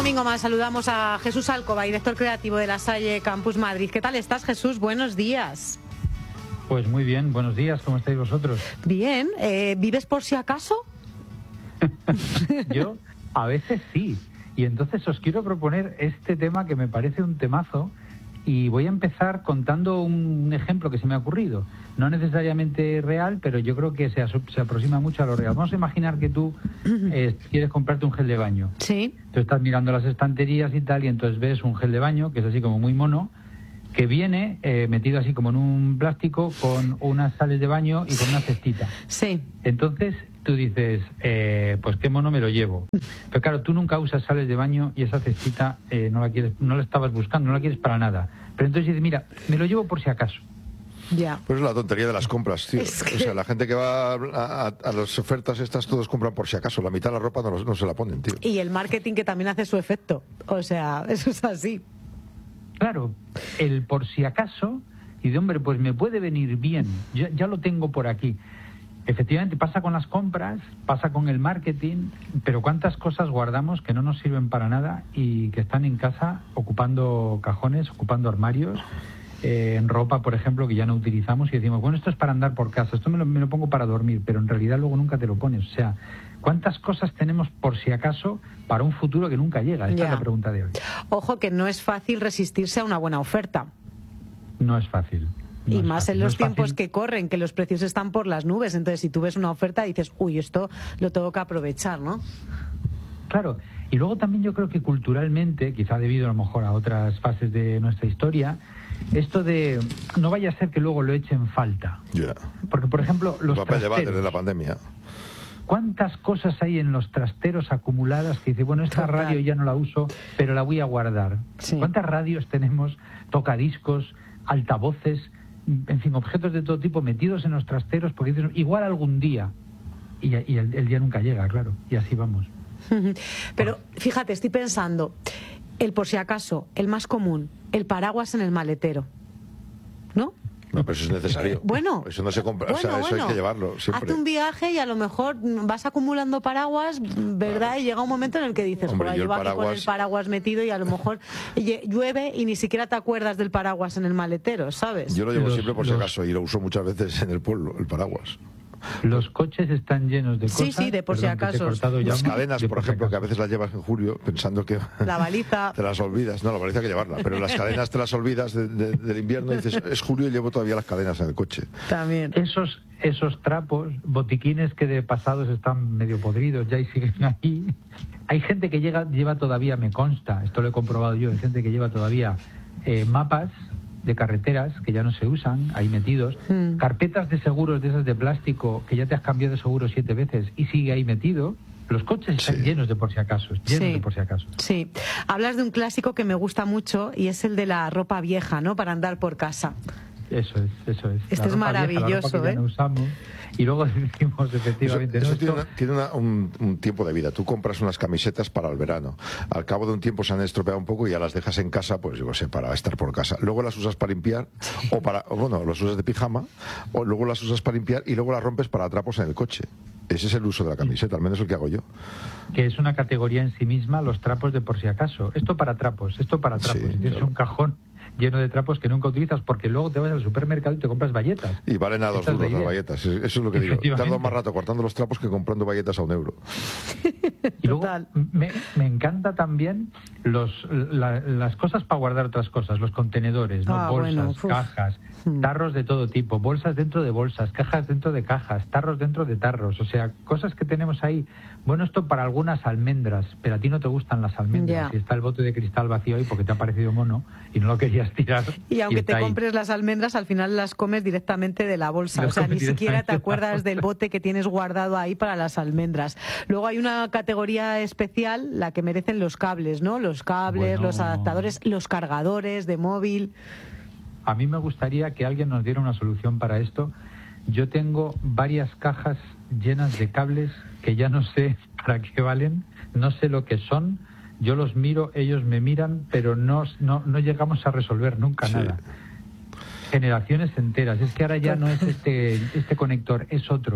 domingo más saludamos a Jesús Alcoba, director creativo de La Salle Campus Madrid. ¿Qué tal estás, Jesús? Buenos días. Pues muy bien, buenos días, ¿cómo estáis vosotros? Bien, ¿vives por si acaso? Yo a veces sí, y entonces os quiero proponer este tema que me parece un temazo, y voy a empezar contando un ejemplo que se me ha ocurrido. No necesariamente real, pero yo creo que se aproxima mucho a lo real. Vamos a imaginar que tú quieres comprarte un gel de baño. Sí. Tú estás mirando las estanterías y tal, y entonces ves un gel de baño, que es así como muy mono, que viene metido así como en un plástico con unas sales de baño y con una cestita. Sí. Entonces tú dices, pues qué mono, me lo llevo. Pero claro, tú nunca usas sales de baño y esa cestita no la quieres, no la estabas buscando, no la quieres para nada. Pero entonces dices, mira, me lo llevo por si acaso. Ya. Pues es la tontería de las compras, tío. Es que... O sea, la gente que va a las ofertas estas, todos compran por si acaso. La mitad de la ropa no se la ponen, tío. Y el marketing que también hace su efecto. O sea, eso es así. Claro, el por si acaso, y de hombre, pues me puede venir bien, ya lo tengo por aquí. Efectivamente, pasa con las compras, pasa con el marketing, pero cuántas cosas guardamos que no nos sirven para nada y que están en casa ocupando cajones, ocupando armarios, en ropa, por ejemplo, que ya no utilizamos y decimos, bueno, esto es para andar por casa, esto me lo pongo para dormir, pero en realidad luego nunca te lo pones. O sea, ¿cuántas cosas tenemos por si acaso para un futuro que nunca llega? Esta es la pregunta de hoy. Ojo que no es fácil resistirse a una buena oferta. No es fácil. Y más en los tiempos que corren, que los precios están por las nubes. Entonces, si tú ves una oferta, dices, uy, esto lo tengo que aprovechar, ¿no? Claro. Y luego también yo creo que culturalmente, quizá debido a lo mejor a otras fases de nuestra historia, esto de no vaya a ser que luego lo echen falta. Yeah. Porque, por ejemplo, los trasteros, desde la pandemia. ¿Cuántas cosas hay en los trasteros acumuladas que dice, bueno, esta radio ya no la uso, pero la voy a guardar? Sí. ¿Cuántas radios tenemos, tocadiscos, altavoces, en fin, objetos de todo tipo metidos en los trasteros? Porque dicen, igual algún día, y el día nunca llega, claro, y así vamos. Pero fíjate, estoy pensando, el por si acaso, el más común, el paraguas en el maletero, ¿no? No, pero eso es necesario. Bueno, eso no se compra, o sea, eso hay que llevarlo siempre. Hazte un viaje y a lo mejor vas acumulando paraguas, ¿verdad? Claro. Y llega un momento en el que dices, hombre, llevo aquí con el paraguas metido y a lo mejor llueve y ni siquiera te acuerdas del paraguas en el maletero, ¿sabes? Yo lo llevo siempre por si acaso y lo uso muchas veces en el pueblo, el paraguas. Los coches están llenos de cosas. Sí, de por si acaso. Las cadenas, por ejemplo, que a veces las llevas en julio pensando que... La baliza. Te las olvidas. No, la baliza hay que llevarla. Pero las cadenas te las olvidas del invierno y dices, es julio y llevo todavía las cadenas en el coche. También. Esos trapos, botiquines que de pasados están medio podridos, ya y siguen ahí. Hay gente que lleva todavía, me consta, esto lo he comprobado yo, hay gente que lleva todavía mapas de carreteras que ya no se usan, ahí metidos, carpetas de seguros de esas de plástico que ya te has cambiado de seguro 7 veces y sigue ahí metido. Los coches están llenos de por si acaso, de por si acaso. Sí, hablas de un clásico que me gusta mucho y es el de la ropa vieja, ¿no? Para andar por casa. Eso es. Este es maravilloso, vieja, ¿eh? No usamos, y luego decimos efectivamente... Eso tiene un tiempo de vida. Tú compras unas camisetas para el verano. Al cabo de un tiempo se han estropeado un poco y ya las dejas en casa, pues yo sé, para estar por casa. Luego las usas para limpiar, o las usas de pijama, o luego las usas para limpiar y luego las rompes para trapos en el coche. Ese es el uso de la camiseta, al menos el que hago yo. Que es una categoría en sí misma, los trapos de por si acaso. Esto para trapos. Sí, tienes un cajón lleno de trapos que nunca utilizas porque luego te vas al supermercado y te compras bayetas. Y valen a 2 euros las bayetas, eso es lo que digo. Tardo más rato cortando los trapos que comprando bayetas a 1 euro. Y luego me encanta también las cosas para guardar otras cosas, los contenedores, ¿no? Bolsas, cajas, tarros de todo tipo, bolsas dentro de bolsas, cajas dentro de cajas, tarros dentro de tarros, o sea, cosas que tenemos ahí. Bueno, esto para algunas almendras, pero a ti no te gustan las almendras. Y está el bote de cristal vacío ahí porque te ha parecido mono y no lo querías tirar. Y aunque te compres las almendras, al final las comes directamente de la bolsa. O sea, ni siquiera te acuerdas del bote que tienes guardado ahí para las almendras. Luego hay una categoría especial, la que merecen los cables, ¿no? Los cables, los adaptadores, los cargadores de móvil. A mí me gustaría que alguien nos diera una solución para esto. Yo tengo varias cajas llenas de cables que ya no sé para qué valen, no sé lo que son. Yo los miro, ellos me miran, pero no llegamos a resolver nunca nada. Generaciones enteras. Es que ahora ya no es este conector, es otro.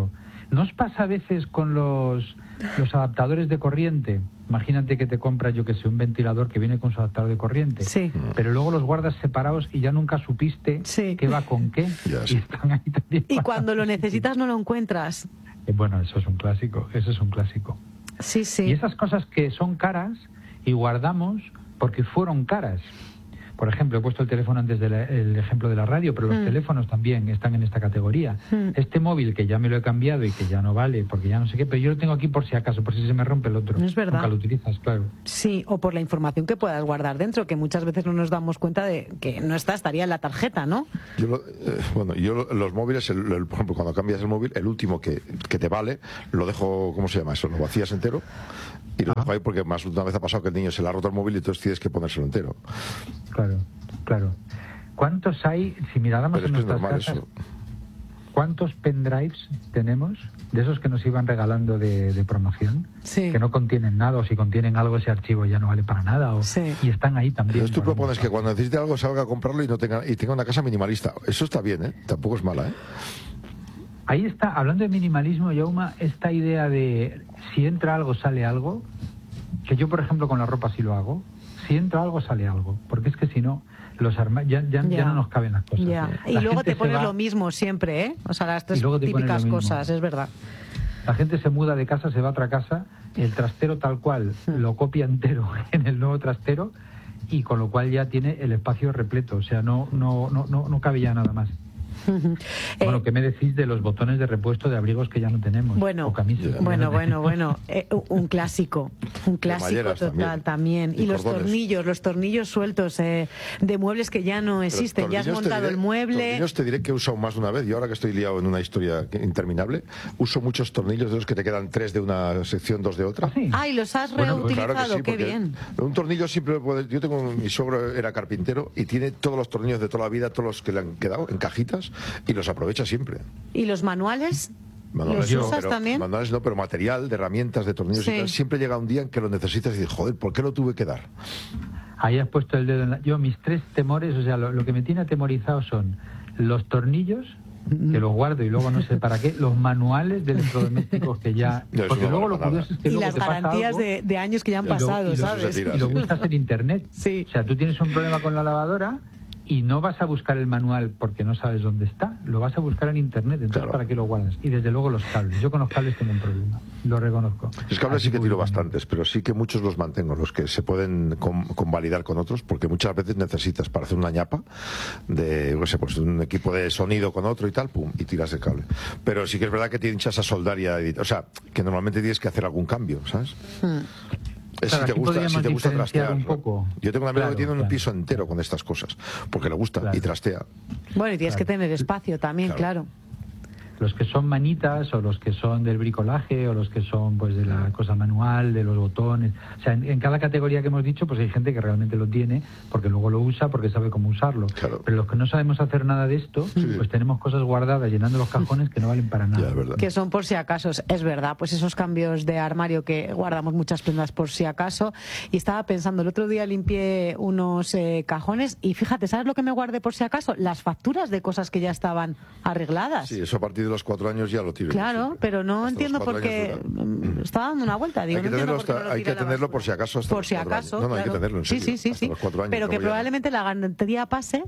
¿No os pasa a veces con los adaptadores de corriente? Imagínate que te compras, yo que sé, un ventilador que viene con su adaptador de corriente, sí, pero luego los guardas separados y ya nunca supiste qué va con qué, y están ahí también. Y cuando lo necesitas no lo encuentras. Bueno, eso es un clásico. Sí, sí. Y esas cosas que son caras y guardamos porque fueron caras. Por ejemplo, he puesto el teléfono antes del ejemplo de la radio, pero los teléfonos también están en esta categoría. Este móvil que ya me lo he cambiado y que ya no vale porque ya no sé qué, pero yo lo tengo aquí por si acaso, por si se me rompe el otro. Es verdad. Nunca lo utilizas, claro. Sí, o por la información que puedas guardar dentro, que muchas veces no nos damos cuenta de que no estaría en la tarjeta, ¿no? Yo los móviles, por ejemplo, cuando cambias el móvil, el último que te vale, lo dejo, ¿cómo se llama eso? Lo vacías entero y lo dejo ahí porque más una vez ha pasado que el niño se le ha roto el móvil y entonces tienes que ponérselo entero. Claro. ¿Cuántos hay, si miráramos en nuestras casas, eso. cuántos pendrives tenemos de esos que nos iban regalando de promoción, que no contienen nada, o si contienen algo ese archivo ya no vale para nada, y están ahí también? Entonces tú propones que cuando necesite algo salga a comprarlo y tenga una casa minimalista. Eso está bien, ¿eh? Tampoco es mala, ¿eh? Ahí está, hablando de minimalismo, Jaume, esta idea de si entra algo, sale algo, que yo, por ejemplo, con la ropa sí lo hago. Si entra algo, sale algo, porque es que si no, los ya no nos caben las cosas. Y luego te pones lo mismo siempre, ¿eh? O sea, las tres típicas cosas, es verdad. La gente se muda de casa, se va a otra casa, el trastero tal cual lo copia entero en el nuevo trastero, y con lo cual ya tiene el espacio repleto, o sea, no cabe ya nada más. Bueno, ¿qué me decís de los botones de repuesto de abrigos que ya no tenemos? Bueno, un clásico total también. Y los tornillos sueltos de muebles que ya no existen. Ya has montado el mueble. Tornillos te diré que he usado más de una vez. Y ahora que estoy liado en una historia interminable, uso muchos tornillos de los que te quedan 3 de una sección, 2 de otra. ¿Ah, sí? Y los has reutilizado. Claro que sí, qué bien. Un tornillo siempre puede... Mi suegro era carpintero y tiene todos los tornillos de toda la vida, todos los que le han quedado en cajitas, y los aprovecha siempre. ¿Y los manuales? ¿Los usas también? Manuales no, pero material, de herramientas, de tornillos y tal. Siempre llega un día en que lo necesitas y dices, joder, ¿por qué lo tuve que dar? Ahí has puesto el dedo en la... Yo, mis 3 temores, o sea, lo que me tiene atemorizado son los tornillos, que los guardo y luego no sé para qué, los manuales de electrodomésticos que ya... Porque luego lo curioso es que... Y las garantías de años que ya han pasado, ¿sabes? Y lo buscas en internet. Sí. O sea, tú tienes un problema con la lavadora y no vas a buscar el manual porque no sabes dónde está, lo vas a buscar en internet, entonces ¿para qué lo guardas? Y desde luego los cables, yo con los cables tengo un problema, lo reconozco. Los cables sí que tiro bastantes, pero sí que muchos los mantengo, los que se pueden convalidar con otros, porque muchas veces necesitas para hacer una ñapa de, no sé, pues un equipo de sonido con otro y tal, pum, y tiras el cable. Pero sí que es verdad que te hinchas a soldar y a editar, o sea, que normalmente tienes que hacer algún cambio, ¿sabes? Claro, si te gusta trastear un poco. Yo tengo un amigo que tiene un piso entero con estas cosas porque le gusta y trastea. Bueno, y tienes que tener espacio también, claro. Los que son manitas, o los que son del bricolaje, o los que son pues de la cosa manual, de los botones. O sea, en cada categoría que hemos dicho, pues hay gente que realmente lo tiene, porque luego lo usa, porque sabe cómo usarlo. Claro. Pero los que no sabemos hacer nada de esto, pues tenemos cosas guardadas llenando los cajones que no valen para nada. Ya, que son por si acaso, es verdad. Pues esos cambios de armario que guardamos muchas prendas por si acaso. Y estaba pensando, el otro día limpié unos cajones y fíjate, ¿sabes lo que me guardé por si acaso? Las facturas de cosas que ya estaban arregladas. Sí, eso a partir de los 4 años ya lo tiro. Claro, pero no entiendo por qué. Estaba dando una vuelta. Digo, hay que tenerlo por si acaso. Por si acaso. No, hay que tenerlo en serio. Sí. Los 4 años, pero que probablemente la garantía pase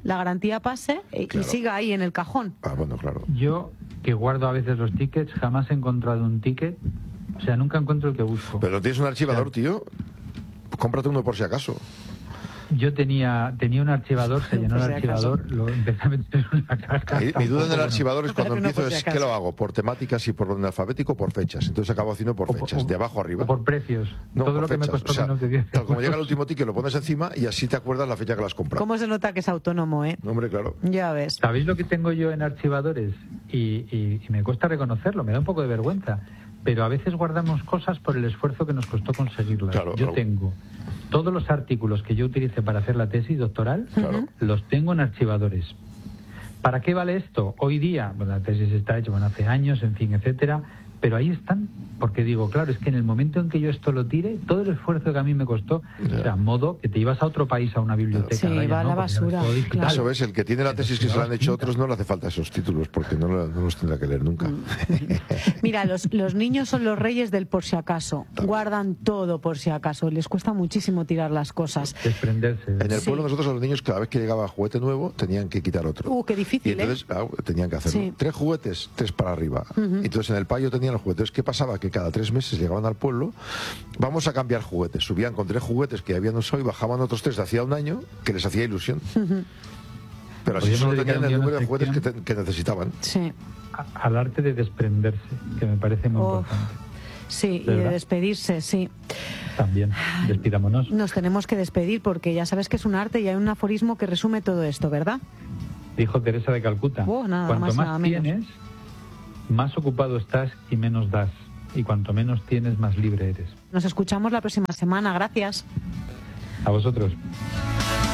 y siga ahí en el cajón. Ah, bueno, claro. Yo, que guardo a veces los tickets, jamás he encontrado un ticket. O sea, nunca encuentro el que busco. Pero no tienes un archivador, tío. Cómprate uno por si acaso. Yo tenía un archivador, se llenó el archivador, lo empecé a meter en una caja. Mi duda en el archivador es cuando empiezo, ¿qué lo hago? ¿Por temáticas y por orden alfabético o por fechas? Entonces acabo haciendo por fechas, de abajo arriba. O por precios. No, todo por lo que fechas. me costó menos de 10 euros. Como llega el último ticket, lo pones encima y así te acuerdas la fecha que lo has comprado. ¿Cómo se nota que es autónomo, No, hombre, claro. Ya ves. ¿Sabéis lo que tengo yo en archivadores? Y me cuesta reconocerlo, me da un poco de vergüenza. Pero a veces guardamos cosas por el esfuerzo que nos costó conseguirlas. Claro, yo tengo todos los artículos que yo utilicé para hacer la tesis doctoral, los tengo en archivadores. ¿Para qué vale esto? Hoy día, bueno, la tesis está hecha, hace años, en fin, etcétera, pero ahí están, porque digo, claro, es que en el momento en que yo esto lo tire, todo el esfuerzo que a mí me costó, o sea, modo que te ibas a otro país, a una biblioteca. Sí, Raya, va a la basura. Claro. Eso ves, el que tiene la tesis que se la han hecho otros no le hace falta esos títulos, porque no los tendrá que leer nunca. Mira, los niños son los reyes del por si acaso. Guardan todo por si acaso. Les cuesta muchísimo tirar las cosas. Desprenderse. En el pueblo nosotros a los niños cada vez que llegaba juguete nuevo tenían que quitar otro. Qué difícil, y entonces tenían que hacerlo. 3 juguetes, 3 para arriba. Entonces en el payo tenían los juguetes. ¿Qué pasaba? Que cada 3 meses llegaban al pueblo, vamos a cambiar juguetes. Subían con 3 juguetes que habían usado y bajaban otros 3 de hacía un año, que les hacía ilusión. Pero así solo tenían el número de juguetes que necesitaban. Sí. Al arte de desprenderse, que me parece muy importante. Sí, y de despedirse, sí. También, despidámonos. Nos tenemos que despedir porque ya sabes que es un arte y hay un aforismo que resume todo esto, ¿verdad? Dijo Teresa de Calcuta, cuanto más tienes, más ocupado estás y menos das. Y cuanto menos tienes, más libre eres. Nos escuchamos la próxima semana. Gracias. A vosotros.